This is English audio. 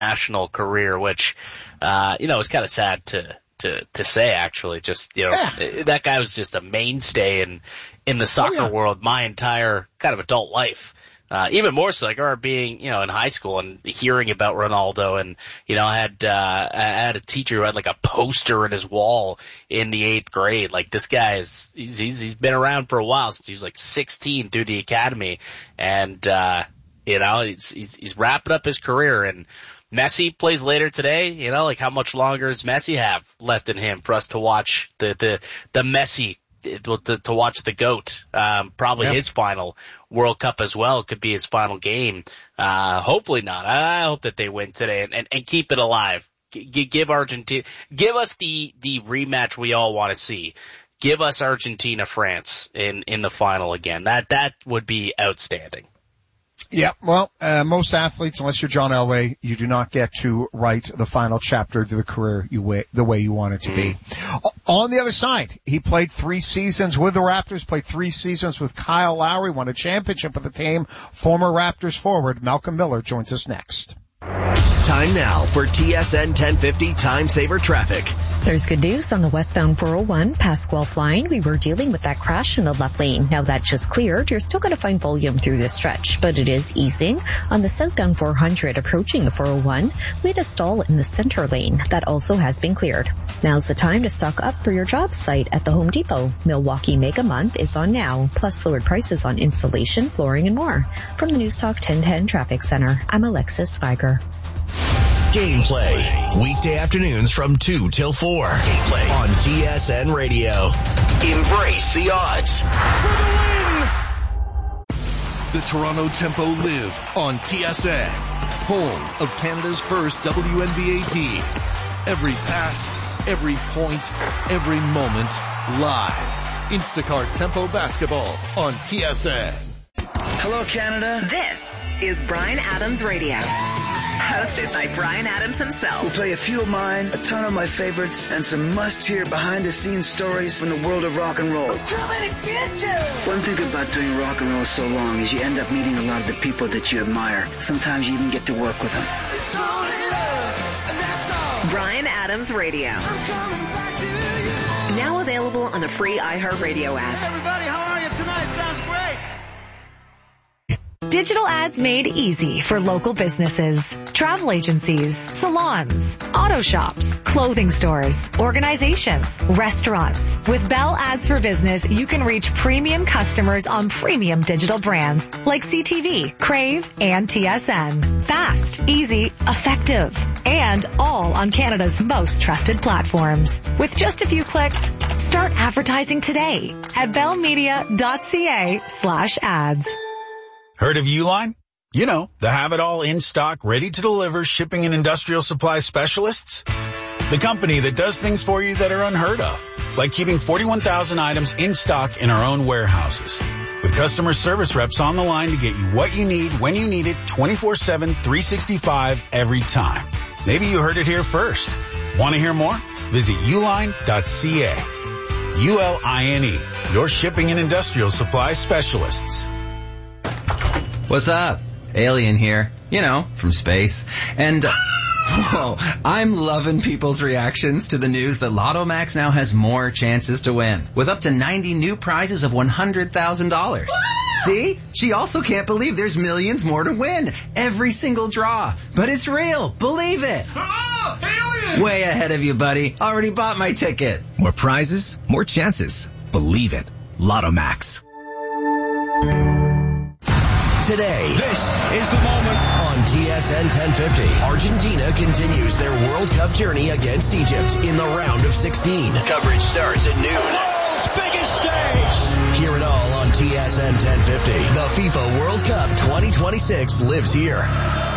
national career, which, is kind of sad to say, actually. Just, that guy was just a mainstay in the soccer world my entire kind of adult life. Even more so, like, I remember being, in high school and hearing about Ronaldo, and, I had a teacher who had like a poster in his wall in the 8th grade. Like, this guy he's been around for a while, since he was like 16 through the academy. And, he's wrapping up his career, and Messi plays later today. Like, how much longer does Messi have left in him for us to watch the Messi, to watch the GOAT? Probably his final World Cup as well. Could be his final game. Hopefully not. I hope that they win today and keep it alive. Give Argentina, give us the rematch we all want to see. Give us Argentina, France in the final again. That would be outstanding. Yeah, well, most athletes, unless you're John Elway, you do not get to write the final chapter to the career the way you want it to be. On the other side, he played 3 seasons with the Raptors, played 3 seasons with Kyle Lowry, won a championship with the team. Former Raptors forward Malcolm Miller joins us next. Time now for TSN 1050 Time Saver Traffic. There's good news on the westbound 401 past Guelph line. We were dealing with that crash in the left lane. Now that just cleared. You're still going to find volume through this stretch, but it is easing. On the southbound 400 approaching the 401, we had a stall in the center lane. That also has been cleared. Now's the time to stock up for your job site at the Home Depot. Milwaukee Mega Month is on now, plus lowered prices on insulation, flooring, and more. From the News Talk 1010 Traffic Center, I'm Alexis Viger. Gameplay, weekday afternoons from 2 till 4. Gameplay on TSN Radio. Embrace the odds. For the win! The Toronto Tempo live on TSN, home of Canada's first WNBA team. Every pass, every point, every moment, live. Instacart Tempo Basketball on TSN. Hello, Canada. This is Bryan Adams Radio. Hosted by Bryan Adams himself. We'll play a few of mine, a ton of my favorites, and some must-hear behind-the-scenes stories from the world of rock and roll. Too many bitches! One thing about doing rock and roll so long is you end up meeting a lot of the people that you admire. Sometimes you even get to work with them. It's only love, and that's all. Bryan Adams Radio. I'm coming back to you. Now available on the free iHeartRadio app. Hey everybody, how are you tonight? Sounds great. Digital ads made easy for local businesses, travel agencies, salons, auto shops, clothing stores, organizations, restaurants. With Bell Ads for Business, you can reach premium customers on premium digital brands like CTV, Crave, and TSN. Fast, easy, effective, and all on Canada's most trusted platforms. With just a few clicks, start advertising today at bellmedia.ca/ads. Heard of Uline? You know, the have-it-all in-stock, ready-to-deliver shipping and industrial supply specialists. The company that does things for you that are unheard of, like keeping 41,000 items in stock in our own warehouses. With customer service reps on the line to get you what you need when you need it 24/7, 365 every time. Maybe you heard it here first. Want to hear more? Visit uline.ca. ULINE, your shipping and industrial supply specialists. What's up? Alien here. You know, from space. And, whoa, I'm loving people's reactions to the news that Lotto Max now has more chances to win, with up to 90 new prizes of $100,000. See? She also can't believe there's millions more to win. Every single draw. But it's real. Believe it. Oh, alien! Way ahead of you, buddy. Already bought my ticket. More prizes, more chances. Believe it. Lotto Max. Today, this is the moment on TSN 1050. Argentina continues their World Cup journey against Egypt in the round of 16. Coverage starts at noon. The world's biggest stage. Hear it all on TSN 1050. The FIFA World Cup 2026 lives here.